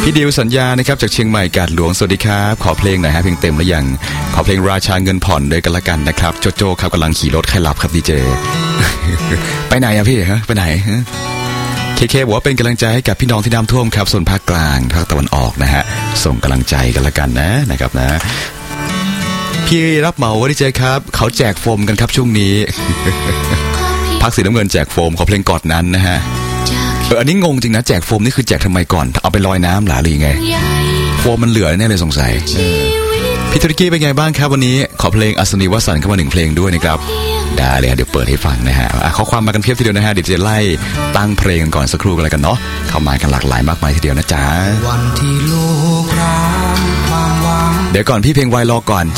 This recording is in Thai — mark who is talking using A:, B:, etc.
A: พี่ดิวสัญญานะครับจากเชียงใหม่กาดหลวงสวัสดีครับขอเพลงหน่อยฮะเพลงเต็มหรือยังขอเพลงราชาเงินผ่อนด้วยกันละกันนะครับโจโจ้ครับกำลังขี่รถใครหลับครับดีเจ ไปไหนอะพี่ฮะไปไหนฮะเคบอกว่าเป็นกำลังใจให้กับพี่น้องที่น้ำท่วมครับส่วนภาคกลางภาคตะวันออกนะฮะส่งกำลังใจกันละกันนะครับนะพี่รับเหมาว่าดีเจครับเขาแจกโฟมกันครับช่วงนี้ พักสีน้ำเงินแจกโฟมขอเพลงกอดนั้นนะฮะอันนี้งงจริงนะแจกโฟมนี่คือแจกทำไมก่อนเอาไปลอยน้ำหรือไงโฟมมันเหลือแน่เลยสงสัยพี่ธุรกี้เป็นไงบ้างครับวันนี้ขอเพลงอัศนีวสันต์เข้ามา1เพลงด้วยนะครับได้เลยเดี๋ยวเปิดให้ฟังนะฮะข้อความมากันเพียบทีเดียวนะฮะเดี๋ยวจะไล่ตั้งเพลงกันก่อนสักครู่กันแล้วกันเนาะเข้ามากันหลากหลายมากมายทีเดียวนะจ๊ะวันที่ลูกรักความหวังเดี๋ยวก่อนพี่เพลงไวรอก่อน